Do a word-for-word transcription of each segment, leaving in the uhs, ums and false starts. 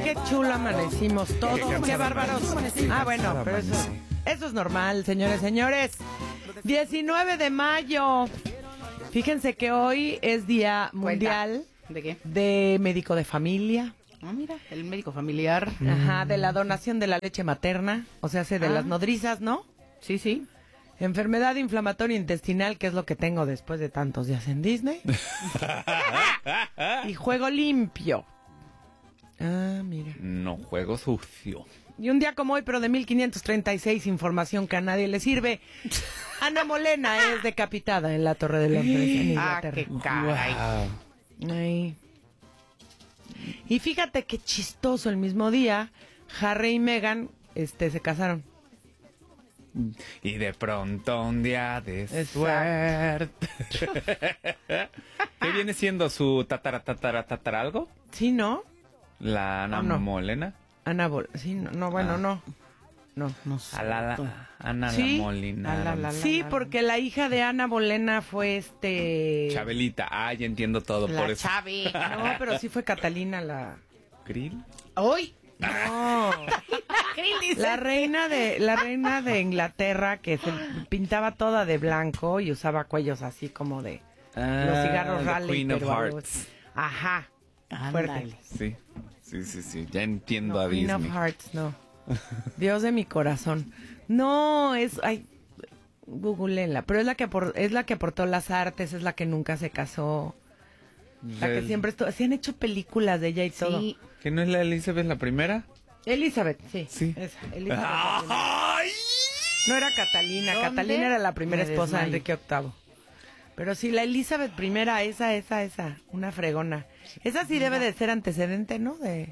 qué chulo amanecimos todos. Qué, qué bárbaros. Ah, bueno, pero eso, eso es normal, señores, señores. diecinueve de mayo. Fíjense que hoy es Día Mundial. ¿De qué? De médico de familia. Ah, mira, el médico familiar. Ajá, de la donación de la leche materna. O sea, de ah. las nodrizas, ¿no? Sí, sí. Enfermedad inflamatoria intestinal, que es lo que tengo después de tantos días en Disney. Y juego limpio. Ah, mira. No, juego sucio. Y un día como hoy, pero de mil quinientos treinta y seis, información que a nadie le sirve. Ana Molena es decapitada en la Torre de Londres, en Inglaterra. Ah, qué caray. Wow. Ay. Y fíjate qué chistoso, el mismo día, Harry y Meghan este, se casaron. Y de pronto un día de suerte. ¿Qué viene siendo su tatara, tatara, tatara algo? Sí, ¿no? La Ana oh, no. Molena. Ana Bol... Sí, no, no bueno, ah. no. No, no sé. A la, la, Ana ¿Sí? la Molina. La, la, la, sí, la, porque la hija de Ana Bolena fue este... Chabelita. Ah, ya entiendo todo la por eso. Chabe. No, pero sí fue Catalina la... ¿Grill? ¡Uy! No. La reina de la reina de Inglaterra que se pintaba toda de blanco y usaba cuellos así como de ah, los cigarros rally. Queen of pero Hearts. Ajá. Fuerte. Sí, sí, sí, sí. Ya entiendo no, a Disney. Queen of Hearts, no. Dios de mi corazón. No, es ay googleenla, pero es la que apor, es la que aportó las artes, es la que nunca se casó. La que siempre estuvo, se han hecho películas de ella y sí. todo. ¿Que no es la Elizabeth la primera? Elizabeth, sí. Sí. Esa, Elizabeth. ¡Ay! No era Catalina, ¿Dónde? Catalina era la primera Me esposa de desmayo. Enrique octavo. Pero sí, la Elizabeth primera, esa, esa, esa, una fregona. Esa sí debe de ser antecedente, ¿no? De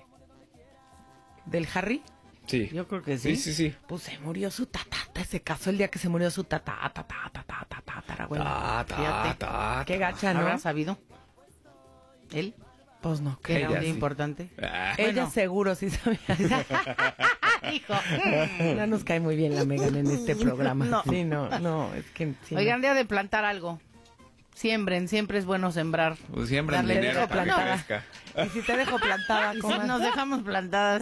del Harry. Sí. Yo creo que sí. Sí, sí, sí. Pues se murió su tatata, se casó el día que se murió su tatata, tatata, tatata, tatara, Ta, ta, ta, Qué gacha, ¿no? ¿Habrá sabido? ¿Él? Pues no, ¿Que era un Ella día sí. importante? Ah. Ella Bueno. seguro sí sabía. Hijo. No nos cae muy bien la Megan en este programa. No. Sí, no, no, es que... Sí, Oigan, no. día de plantar algo. Siembren, siempre es bueno sembrar. Pues siembra el Darle dinero dejo para que plantada. crezca. Y si te dejo plantada, Y si comadre? nos dejamos plantadas.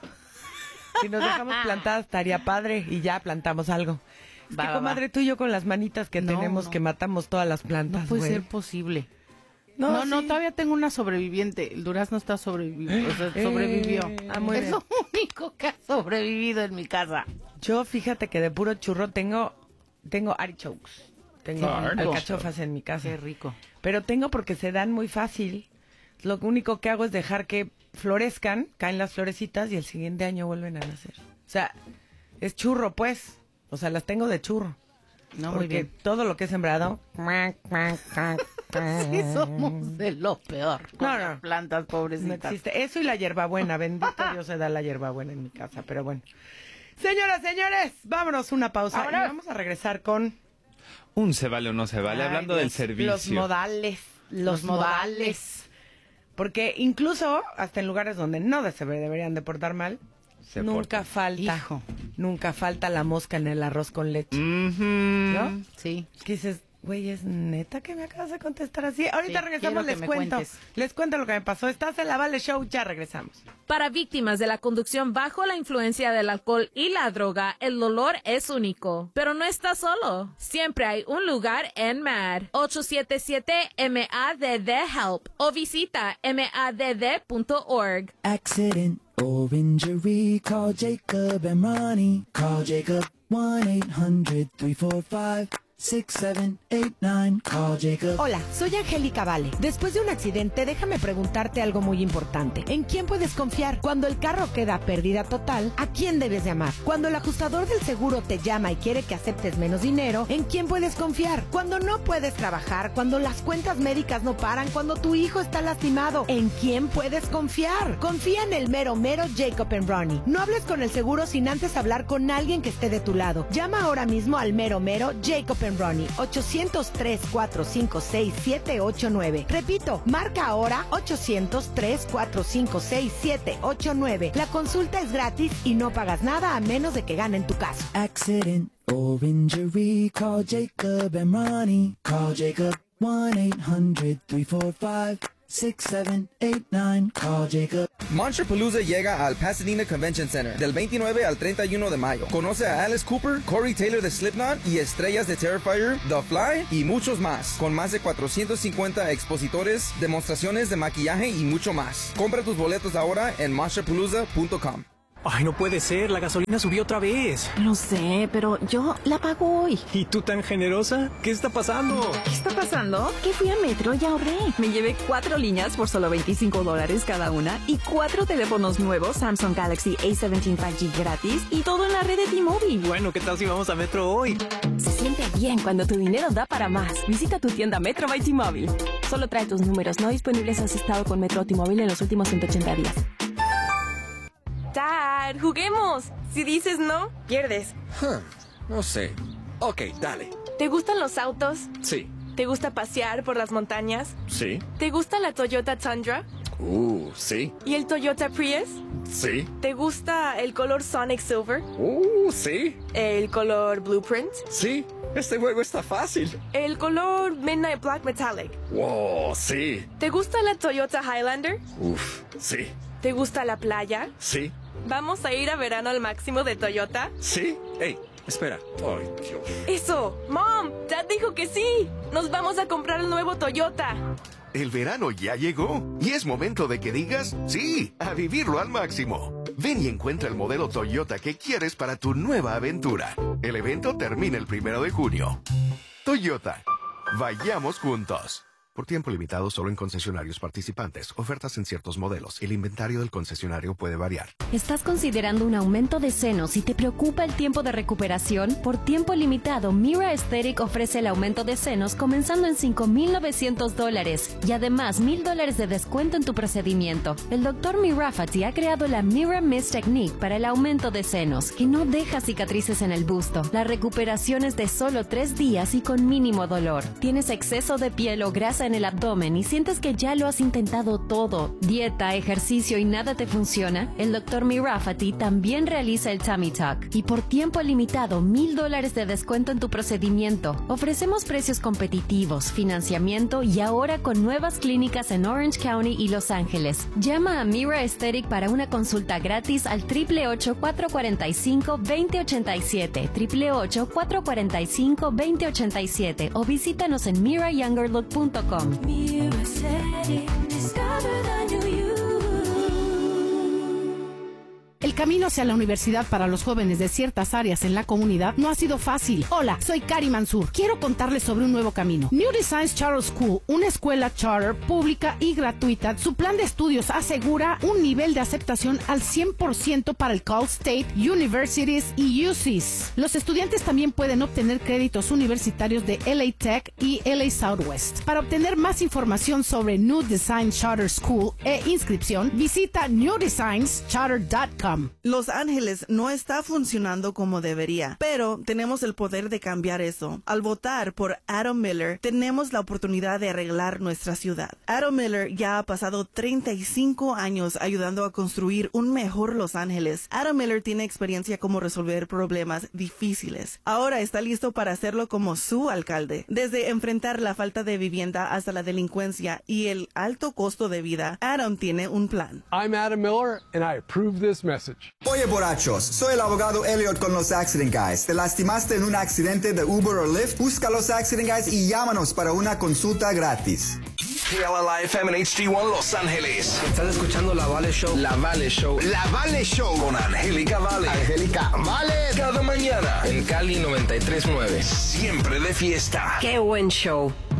Si nos dejamos plantadas estaría padre y ya plantamos algo. Es Va, que, va, comadre, va. tú y yo con las manitas que No, tenemos no. que matamos todas las plantas, No puede güey. ser posible. No, No, no, sí. todavía tengo una sobreviviente. El durazno está sobreviviendo. O sea, Eh, sobrevivió. ah, muy es bien. lo único que ha sobrevivido en mi casa. Yo, fíjate que de puro churro tengo tengo artichokes. Tengo Ah, alcachofas en mi casa. Qué rico. Pero tengo porque se dan muy fácil. Lo único que hago es dejar que florezcan, caen las florecitas y el siguiente año vuelven a nacer. O sea, es churro, pues. O sea, las tengo de churro. No, muy porque bien. todo lo que he sembrado... Sí, somos de lo peor. Con No, no. las plantas, No pobrecitas. existe. Eso y la hierbabuena. Bendito Dios se da la hierbabuena en mi casa, pero bueno. Señoras, señores, vámonos una pausa. Vámonos. Y vamos a regresar con... Un se vale o no se vale. Ay, Hablando los- del servicio. Los modales. Los, Los modales. modales. Porque incluso, hasta en lugares donde no se deberían de portar mal, Se nunca portan. falta. Hijo. Nunca falta la mosca en el arroz con leche. Ujú. ¿No? Sí. Que dices, güey, ¿es neta que me acabas de contestar así? Ahorita Sí, regresamos, quiero que les me cuento. cuentes. Les cuento lo que me pasó. Estás en la Vale Show, ya regresamos. Para víctimas de la conducción bajo la influencia del alcohol y la droga, el dolor es único. Pero no estás solo. Siempre hay un lugar en M A D. ocho siete siete M A D D HELP o visita M A D D punto org. Accident or injury, call Jacob and Ronnie. Call Jacob one eight hundred three four five six seven eight nine. Call Jacob. Hola, soy Angélica Vale. Después de un accidente, déjame preguntarte algo muy importante. ¿En quién puedes confiar? Cuando el carro queda pérdida total, ¿a quién debes llamar? Cuando el ajustador del seguro te llama y quiere que aceptes menos dinero, ¿en quién puedes confiar? Cuando no puedes trabajar, cuando las cuentas médicas no paran, cuando tu hijo está lastimado, ¿en quién puedes confiar? Confía en el mero mero Jacob and Ronnie. No hables con el seguro sin antes hablar con alguien que esté de tu lado. Llama ahora mismo al mero mero Jacob and Ronnie. ochocientos tres, cuatro cinco seis, siete ocho nueve. Repito, marca ahora ochocientos tres, cuatro cinco seis, siete ocho nueve. La consulta es gratis y no pagas nada a menos de que ganen tu caso. Accident or injury, call Jacob and Ronnie. Call Jacob one eight hundred three four five six seven eight nine. Call Jacob. Monsterpalooza llega al Pasadena Convention Center del veintinueve al treinta y uno de mayo. Conoce a Alice Cooper, Corey Taylor de Slipknot y estrellas de Terrifier, The Fly y muchos más. Con más de cuatrocientos cincuenta expositores, demostraciones de maquillaje y mucho más. Compra tus boletos ahora en monsterpalooza punto com. Ay, no puede ser, la gasolina subió otra vez. No sé, pero yo la pago hoy. ¿Y tú tan generosa? ¿Qué está pasando? ¿Qué está pasando? Que fui a Metro y ahorré. Me llevé cuatro líneas por solo veinticinco dólares cada una y cuatro teléfonos nuevos Samsung Galaxy A diecisiete cinco G gratis y todo en la red de T-Mobile. Bueno, ¿qué tal si vamos a Metro hoy? Se siente bien cuando tu dinero da para más. Visita tu tienda Metro by T-Mobile. Solo trae tus números no disponibles si has estado con Metro o T-Mobile en los últimos ciento ochenta días. Dad, juguemos. Si dices no, pierdes. Huh, no sé. Ok, dale. ¿Te gustan los autos? Sí. ¿Te gusta pasear por las montañas? Sí. ¿Te gusta la Toyota Tundra? Uh, sí. ¿Y el Toyota Prius? Sí. ¿Te gusta el color Sonic Silver? Uh, sí. ¿El color Blueprint? Sí. Este juego está fácil. ¿El color Midnight Black Metallic? Wow, sí. ¿Te gusta la Toyota Highlander? Uf, sí. ¿Te gusta la playa? Sí. ¿Vamos a ir a verano al máximo de Toyota? Sí. Ey, espera. Ay, Dios. ¡Eso! ¡Mom! Dad dijo que sí. Nos vamos a comprar el nuevo Toyota. El verano ya llegó y es momento de que digas sí, a vivirlo al máximo. Ven y encuentra el modelo Toyota que quieres para tu nueva aventura. El evento termina el primero de junio. Toyota. Vayamos juntos. Por tiempo limitado solo en concesionarios participantes. Ofertas en ciertos modelos. El inventario del concesionario puede variar. ¿Estás considerando un aumento de senos y te preocupa el tiempo de recuperación? Por tiempo limitado, Mira Aesthetic ofrece el aumento de senos comenzando en cinco mil novecientos dólares y además mil dólares de descuento en tu procedimiento. El doctor Mirafati ha creado la Mira Mist Technique para el aumento de senos, que no deja cicatrices en el busto. La recuperación es de solo tres días y con mínimo dolor. ¿Tienes exceso de piel o grasa en el abdomen y sientes que ya lo has intentado todo, dieta, ejercicio y nada te funciona? El doctor Mirafati también realiza el Tummy Tuck y por tiempo limitado mil dólares de descuento en tu procedimiento. Ofrecemos precios competitivos, financiamiento y ahora con nuevas clínicas en Orange County y Los Ángeles. Llama a Mira Aesthetic para una consulta gratis al ocho ocho ocho, cuatro cuatro cinco, dos cero ocho siete, ocho ocho ocho, cuatro cuatro cinco, dos cero ocho siete o visítanos en mira younger look punto com. El camino hacia la universidad para los jóvenes de ciertas áreas en la comunidad no ha sido fácil. Hola, soy Kari Mansur. Quiero contarles sobre un nuevo camino. New Designs Charter School, una escuela charter pública y gratuita. Su plan de estudios asegura un nivel de aceptación al cien por ciento para el Cal State, Universities y U C S. Los estudiantes también pueden obtener créditos universitarios de L A Tech y L A Southwest. Para obtener más información sobre New Designs Charter School e inscripción, visita new designs charter punto com. Los Ángeles no está funcionando como debería, pero tenemos el poder de cambiar eso. Al votar por Adam Miller, tenemos la oportunidad de arreglar nuestra ciudad. Adam Miller ya ha pasado treinta y cinco años ayudando a construir un mejor Los Ángeles. Adam Miller tiene experiencia como resolver problemas difíciles. Ahora está listo para hacerlo como su alcalde. Desde enfrentar la falta de vivienda hasta la delincuencia y el alto costo de vida, Adam tiene un plan. I'm Adam Miller and I approve this message. Oye, borrachos, soy el abogado Elliot con los Accident Guys. ¿Te lastimaste en un accidente de Uber o Lyft? Busca los Accident Guys y llámanos para una consulta gratis. K L L I F M en H D uno Los Ángeles. Estás escuchando La Vale Show. La Vale Show. La Vale Show con Angélica Vale. Angélica Vale. Cada mañana en Cali noventa y tres punto nueve. Siempre de fiesta. Qué buen show.